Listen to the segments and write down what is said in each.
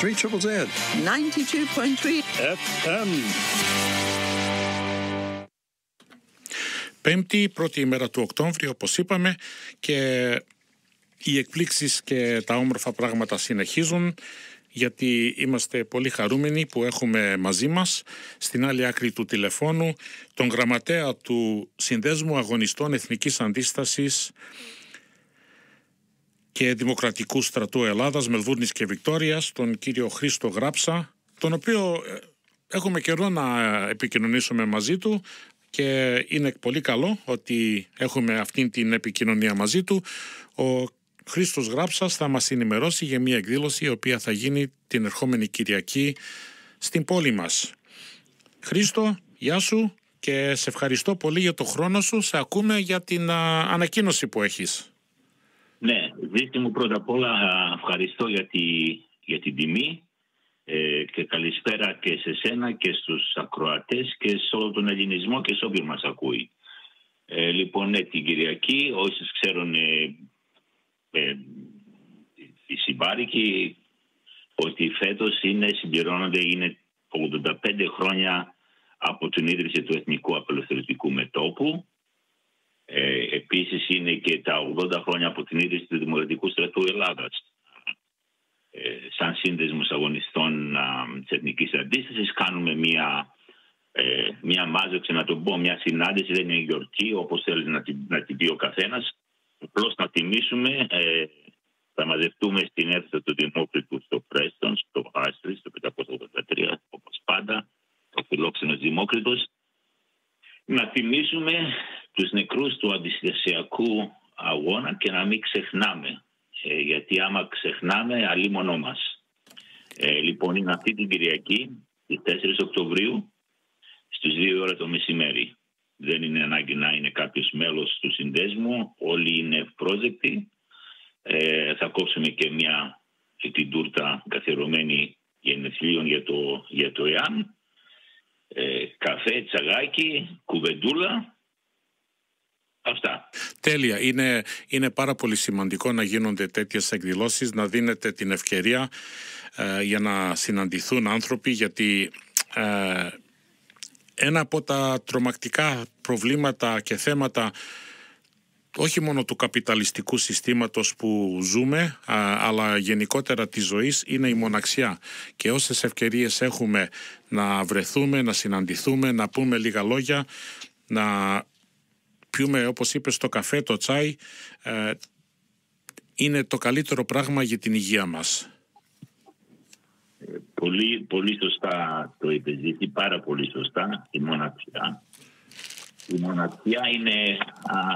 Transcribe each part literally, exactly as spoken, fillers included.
Three Triple Z. ninety-two point three εφ εμ. Πέμπτη, πρώτη ημέρα του Οκτώβρη, όπως είπαμε, και οι εκπλήξεις και τα όμορφα πράγματα συνεχίζουν, γιατί είμαστε πολύ χαρούμενοι που έχουμε μαζί μας στην άλλη άκρη του τηλεφώνου τον γραμματέα του Συνδέσμου Αγωνιστών Εθνικής Αντίστασης και Δημοκρατικού Στρατού Ελλάδας, Μελβούρνης και Βικτόριας, τον κύριο Χρήστο Γράψα, τον οποίο έχουμε καιρό να επικοινωνήσουμε μαζί του και είναι πολύ καλό ότι έχουμε αυτήν την επικοινωνία μαζί του. Ο Χρήστος Γράψας θα μας ενημερώσει για μια εκδήλωση η οποία θα γίνει την ερχόμενη Κυριακή στην πόλη μας. Χρήστο, γεια σου και σε ευχαριστώ πολύ για το χρόνο σου. Σε ακούμε για την α, ανακοίνωση που έχεις. Ναι, δίστε μου πρώτα απ' όλα ευχαριστώ για, τη, για την τιμή ε, και καλησπέρα και σε σένα και στους ακροατές και σε όλο τον ελληνισμό και σε όποιον μας ακούει. Ε, λοιπόν, ναι, την Κυριακή, όσοι ξέρουν ε, ε, οι συμπάρικοι ότι φέτος είναι, συμπληρώνονται, είναι ογδόντα πέντε χρόνια από την ίδρυση του Εθνικού Απελευθερωτικού Μετώπου. Ε, επίσης είναι και τα ογδόντα χρόνια από την ίδρυση του Δημοκρατικού Στρατού Ελλάδας. Ε, σαν σύνδεσμος αγωνιστών α, της Εθνικής Αντίστασης κάνουμε μια, ε, μια μάζεξη, να το πω, μια συνάντηση, δεν είναι γιορτή όπως θέλει να την, να την πει ο καθένας. Απλώς να τιμήσουμε, ε, θα μαζευτούμε στην αίθουσα του Δημόκριτου στο Πρέστον, στο Άστρι, στο πεντακόσια ογδόντα τρία, όπως πάντα, ο φιλόξενος Δημόκριτος, να τιμήσουμε τους νεκρούς του αντιστασιακού αγώνα και να μην ξεχνάμε. Ε, γιατί άμα ξεχνάμε, αλίμονό μας. Ε, λοιπόν, είναι αυτή την Κυριακή, στις τέσσερις Οκτωβρίου, στις δύο ώρα το μεσημέρι. Δεν είναι ανάγκη να είναι κάποιος μέλος του συνδέσμου, όλοι είναι ευπρόσδεκτοι. Ε, θα κόψουμε και μια και την τούρτα καθιερωμένη γενεθλίων για το, για το ΕΑΝ. Ε, καφέ, τσαγάκι, κουβεντούλα. Αυτά. Τέλεια. Είναι, είναι πάρα πολύ σημαντικό να γίνονται τέτοιες εκδηλώσεις, να δίνετε την ευκαιρία ε, για να συναντηθούν άνθρωποι, γιατί ε, ένα από τα τρομακτικά προβλήματα και θέματα όχι μόνο του καπιταλιστικού συστήματος που ζούμε, α, αλλά γενικότερα της ζωής, είναι η μοναξιά. Και όσες ευκαιρίες έχουμε να βρεθούμε, να συναντηθούμε, να πούμε λίγα λόγια, να πιούμε, όπως είπες, το καφέ, το τσάι, ε, είναι το καλύτερο πράγμα για την υγεία μας. Πολύ, πολύ σωστά το είπε, ζήσει, πάρα πολύ σωστά, η μοναξιά. Η μοναξιά είναι α,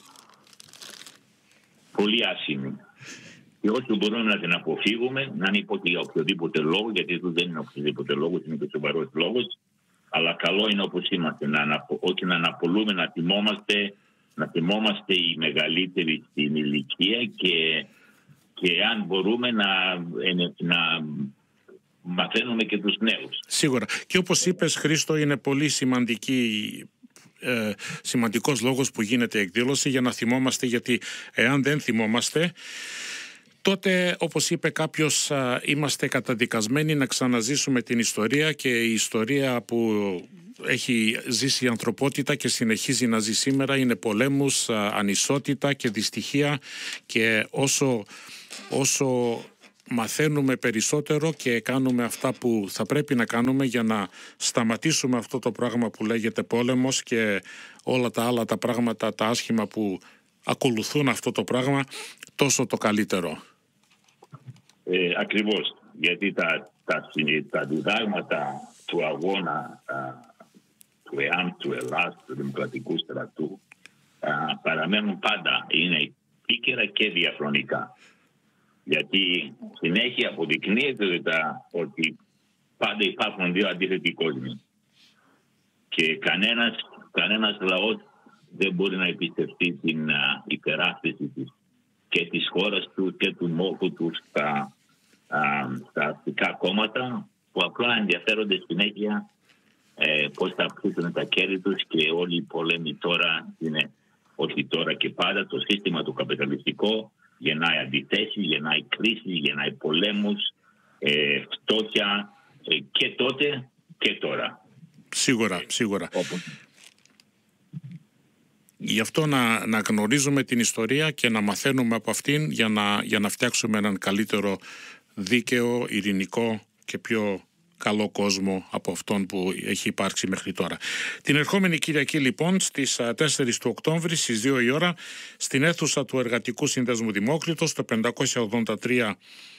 πολύ άσχημη. Και όσο μπορούμε να την αποφύγουμε, να μην πω και για οποιοδήποτε λόγο, γιατί εδώ δεν είναι οποιοδήποτε λόγο, είναι και σοβαρός λόγος, αλλά καλό είναι όπως είμαστε, να αναπο, όχι να αναπολούμε, να θυμόμαστε, να θυμόμαστε οι μεγαλύτεροι στην ηλικία και, και αν μπορούμε να, να μαθαίνουμε και τους νέους. Σίγουρα. Και όπως είπες, Χρήστο, είναι πολύ σημαντική, ε, σημαντικός λόγος που γίνεται η εκδήλωση, για να θυμόμαστε, γιατί εάν δεν θυμόμαστε, τότε, όπως είπε κάποιος, α, είμαστε καταδικασμένοι να ξαναζήσουμε την ιστορία, και η ιστορία που έχει ζήσει η ανθρωπότητα και συνεχίζει να ζει σήμερα είναι πολέμους, α, ανισότητα και δυστυχία, και όσο, όσο μαθαίνουμε περισσότερο και κάνουμε αυτά που θα πρέπει να κάνουμε για να σταματήσουμε αυτό το πράγμα που λέγεται πόλεμος και όλα τα άλλα τα πράγματα, τα άσχημα που ακολουθούν αυτό το πράγμα, τόσο το καλύτερο. Ε, ακριβώς, γιατί τα, τα, τα διδάγματα του αγώνα α, του ΕΑΜ, του Ελλάς, του Δημοκρατικού Στρατού α, παραμένουν πάντα, είναι επίκαιρα και διαχρονικά. Γιατί συνέχεια αποδεικνύεται ότι πάντα υπάρχουν δύο αντίθετοι κόσμοι. Και κανένας, κανένας λαός δεν μπορεί να εμπιστευτεί την α, υπεράσπιση της και της χώρας του και του μόχου του στα, α, στα αστικά κόμματα, που απλά ενδιαφέρονται συνέχεια ε, πώς θα ψήσουν τα κέρδη τους, και όλοι οι πολέμοι τώρα είναι, όχι τώρα και πάντα, το σύστημα του καπιταλιστικό γεννάει αντιθέσεις, γεννάει κρίσεις, γεννάει πολέμους, ε, φτώχεια ε, και τότε και τώρα. Σίγουρα, σίγουρα. Όπως. Γι' αυτό να, να γνωρίζουμε την ιστορία και να μαθαίνουμε από αυτήν για να, για να φτιάξουμε έναν καλύτερο, δίκαιο, ειρηνικό και πιο καλό κόσμο από αυτόν που έχει υπάρξει μέχρι τώρα. Την ερχόμενη Κυριακή λοιπόν στις τέσσερις του Οκτώβρη στις δύο η ώρα στην αίθουσα του Εργατικού Συνδέσμου Δημόκριτος στο πεντακόσια ογδόντα τρία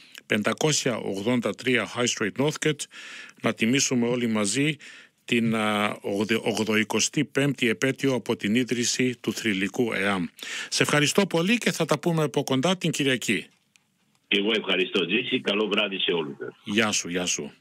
High Street Northgate να τιμήσουμε όλοι μαζί την ογδοηκοστή πέμπτη επέτειο από την ίδρυση του θρυλικού ΕΑΜ. Σε ευχαριστώ πολύ και θα τα πούμε από κοντά την Κυριακή. Εγώ ευχαριστώ, Τζίση. Καλό βράδυ σε όλους. Γεια σου, γεια σου.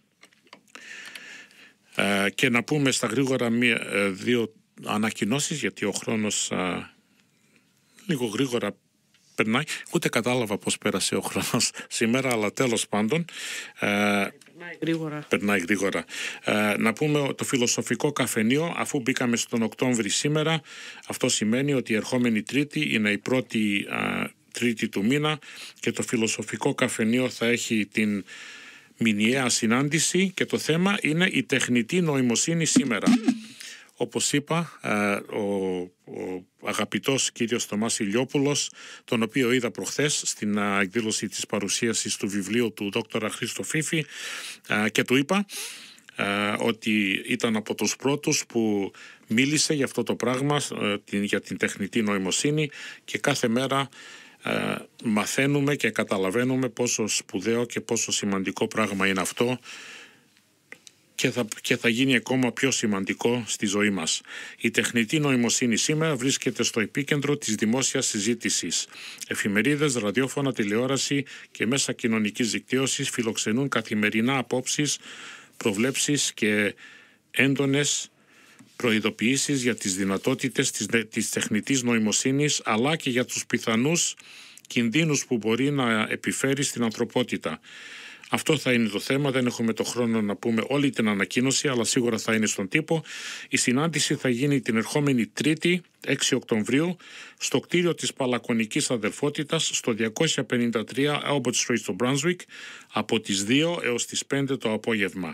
Ε, και να πούμε στα γρήγορα μία, ε, δύο ανακοινώσεις, γιατί ο χρόνος ε, λίγο γρήγορα περνάει. Ούτε κατάλαβα πώς πέρασε ο χρόνος σήμερα, αλλά τέλος πάντων ε, περνάει γρήγορα. Περνάει γρήγορα. Ε, να πούμε το φιλοσοφικό καφενείο, αφού μπήκαμε στον Οκτώβρη σήμερα, αυτό σημαίνει ότι η ερχόμενη Τρίτη είναι η πρώτη ε, Τρίτη του μήνα και το φιλοσοφικό καφενείο θα έχει την μηνιαία συνάντηση και το θέμα είναι η τεχνητή νοημοσύνη σήμερα. Όπως είπα, ο, ο αγαπητός κύριος Θωμάς Ηλιόπουλος, τον οποίο είδα προχθές στην εκδήλωση της παρουσίασης του βιβλίου του δόκτωρα Χρήστο Φίφη και του είπα ότι ήταν από τους πρώτους που μίλησε για αυτό το πράγμα, για την τεχνητή νοημοσύνη και κάθε μέρα Uh, μαθαίνουμε και καταλαβαίνουμε πόσο σπουδαίο και πόσο σημαντικό πράγμα είναι αυτό και θα, και θα γίνει ακόμα πιο σημαντικό στη ζωή μας. Η τεχνητή νοημοσύνη σήμερα βρίσκεται στο επίκεντρο της δημόσιας συζήτησης. Εφημερίδες, ραδιόφωνα, τηλεόραση και μέσα κοινωνικής δικτύωσης φιλοξενούν καθημερινά απόψεις, προβλέψεις και έντονες προειδοποιήσεις για τις δυνατότητες της, της τεχνητής νοημοσύνης αλλά και για τους πιθανούς κινδύνους που μπορεί να επιφέρει στην ανθρωπότητα. Αυτό θα είναι το θέμα, δεν έχουμε το χρόνο να πούμε όλη την ανακοίνωση, αλλά σίγουρα θα είναι στον τύπο. Η συνάντηση θα γίνει την ερχόμενη Τρίτη, έξι Οκτωβρίου, στο κτίριο της Παλακονικής Αδελφότητας, στο διακόσια πενήντα τρία Albert Street στο Brunswick, από τις δύο έως τις πέντε το απόγευμα.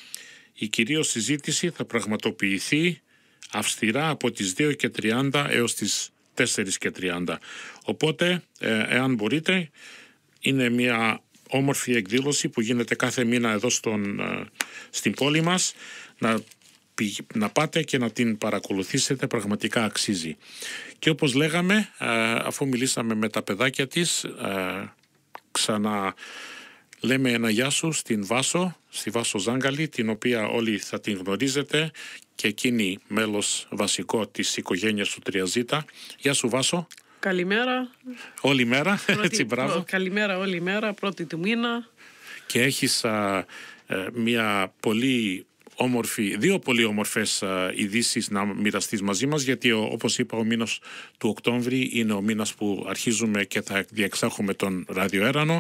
Η κυρίως συζήτηση θα πραγματοποιηθεί αυστηρά από τις δύο και τριάντα έως τις τέσσερις και τριάντα. Οπότε, ε, εάν μπορείτε, είναι μια όμορφη εκδήλωση που γίνεται κάθε μήνα εδώ στον, ε, στην πόλη μας. Να, να πάτε και να την παρακολουθήσετε, πραγματικά αξίζει. Και όπως λέγαμε, ε, αφού μιλήσαμε με τα παιδάκια της, ε, ξανά λέμε ένα γεια σου στην Βάσο, στη Βάσο Ζάγκαλη, την οποία όλοι θα την γνωρίζετε και εκείνη μέλος βασικό της οικογένειας του Τριαζίτα. Γεια σου Βάσο. Καλημέρα. Όλη μέρα, πρώτη, έτσι μπράβο. Καλημέρα όλη μέρα, πρώτη του μήνα. Και έχεις α, ε, μια πολύ όμορφη, δύο πολύ όμορφες α, ειδήσεις να μοιραστείς μαζί μας, γιατί ο, όπως είπα ο μήνας του Οκτώβρη είναι ο μήνας που αρχίζουμε και θα διεξάγουμε τον ραδιοέρανο.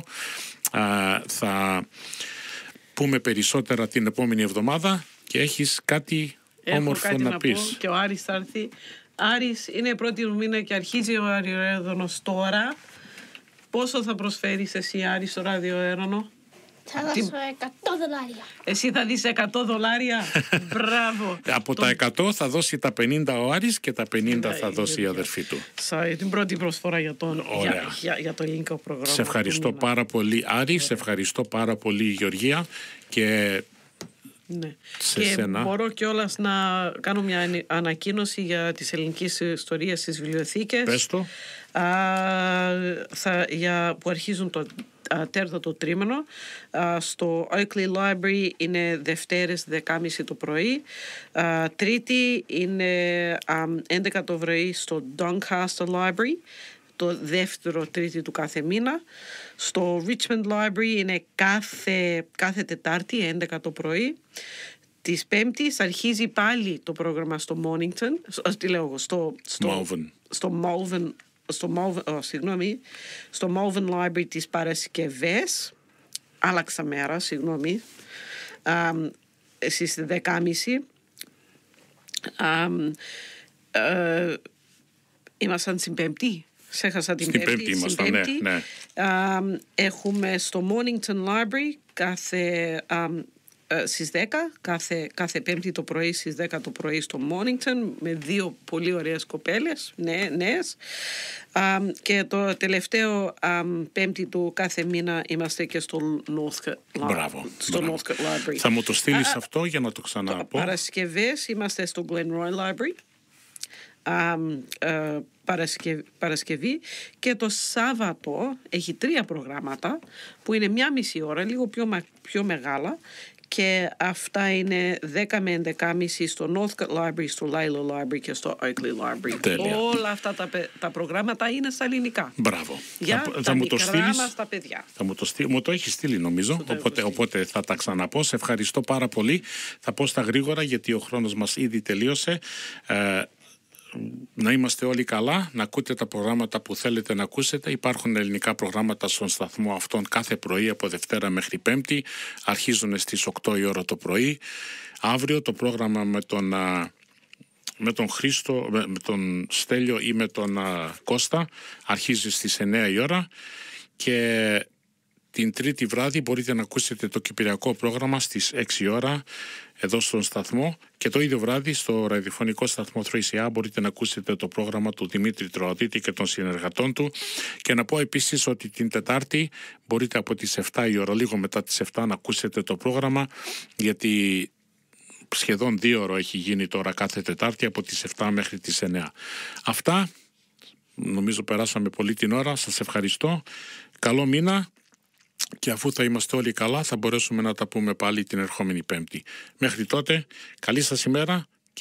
Α, θα πούμε περισσότερα την επόμενη εβδομάδα και έχεις κάτι Έχω όμορφο κάτι να, να πεις. Πω και ο Άρης θα έρθει. Άρης, είναι πρώτη του μήνα και αρχίζει ο ραδιοέρανος τώρα. Πόσο θα προσφέρεις εσύ, Άρη, στο ραδιοέρανο? Θα δώσω εκατό δολάρια. Εσύ θα δεις εκατό δολάρια. Μπράβο. Από Το... τα εκατό θα δώσει τα πενήντα ο Άρης και τα πενήντα θα δώσει η αδερφή του. Σα, την πρώτη προσφορά για, τον, για, για, για το ελληνικό πρόγραμμα. Σε ευχαριστώ πάρα πολύ Άρη, Ωραία. Σε ευχαριστώ πάρα πολύ Γεωργία και... Ναι. Σε και σένα. Μπορώ κιόλας να κάνω μια ανακοίνωση για τις ελληνικές ιστορίες στις βιβλιοθήκες. Πες το. Α, θα, για, που αρχίζουν το α, τέταρτο τρίμηνο. Α, στο Oakley Library είναι Δευτέρες δέκα και μισή το πρωί. Α, Τρίτη είναι α, έντεκα το πρωί στο Doncaster Library, το δεύτερο τρίτη του κάθε μήνα. Στο Richmond Library είναι κάθε, κάθε Τετάρτη, έντεκα το πρωί. Της Πέμπτης αρχίζει πάλι το πρόγραμμα στο Mornington, στο, τι λέω εγώ, στο, στο, Malvern. στο Malvern, στο Malvern, oh, συγγνώμη, στο Malvern Library τις Παρασκευές. Άλλαξα μέρα, συγγνώμη. Um, στις δέκα και μισή. Um, uh, ήμασταν στην Πέμπτη. Ξέχασα την Στην Πέμπτη. Πέμπτη ήμασταν, ναι, ναι. Α, έχουμε στο Mornington Library κάθε, α, στις δέκα, κάθε, κάθε Πέμπτη το πρωί στις δέκα το πρωί στο Mornington, με δύο πολύ ωραίες κοπέλες, νέ, νέες. Α, και το τελευταίο α, Πέμπτη του κάθε μήνα είμαστε και στο Northcote, Μπράβο, στο μπράβο. Northcote Library. Θα μου το στείλεις α, αυτό για να το ξαναπώ. Παρασκευές είμαστε στο Glenroy Library. Um, uh, Παρασκευ... Παρασκευή, και το Σάββατο έχει τρία προγράμματα που είναι μία μισή ώρα, λίγο πιο, μα... πιο μεγάλα, και αυτά είναι δέκα με έντεκα και μισή στο Northcote Library, στο Lilo Library και στο Oakley Library. Τέλεια. Όλα αυτά τα, τα προγράμματα είναι στα ελληνικά. Μπράβο. Για θα, τα θα μου το μικρά στείλεις. μας τα παιδιά. Θα μου, το στείλ, μου το έχει στείλει νομίζω, οπότε, οπότε θα τα ξαναπώ. Σε ευχαριστώ πάρα πολύ. Θα πω στα γρήγορα γιατί ο χρόνος μας ήδη τελείωσε. Ε, να είμαστε όλοι καλά, να ακούτε τα προγράμματα που θέλετε να ακούσετε. Υπάρχουν ελληνικά προγράμματα στον σταθμό αυτόν κάθε πρωί από Δευτέρα μέχρι Πέμπτη. Αρχίζουν στις οκτώ η ώρα το πρωί. Αύριο το πρόγραμμα με τον, με τον Χρήστο, με, με τον Στέλιο ή με τον Κώστα αρχίζει στις εννέα η ώρα, και την Τρίτη βράδυ μπορείτε να ακούσετε το κυπριακό πρόγραμμα στις έξι η ώρα εδώ στον σταθμό, και το ίδιο βράδυ στο ραδιοφωνικό σταθμό θρι σι έι μπορείτε να ακούσετε το πρόγραμμα του Δημήτρη Τροαδίτη και των συνεργατών του. Και να πω επίσης ότι την Τετάρτη μπορείτε από τις επτά η ώρα, λίγο μετά τις επτά, να ακούσετε το πρόγραμμα, γιατί σχεδόν δύο ώρο έχει γίνει τώρα κάθε Τετάρτη από τις επτά μέχρι τις εννέα. Αυτά, νομίζω περάσαμε πολύ την ώρα. Σας ευχαριστώ. Καλό μήνα. Και αφού θα είμαστε όλοι καλά, θα μπορέσουμε να τα πούμε πάλι την ερχόμενη Πέμπτη. Μέχρι τότε, καλή σας ημέρα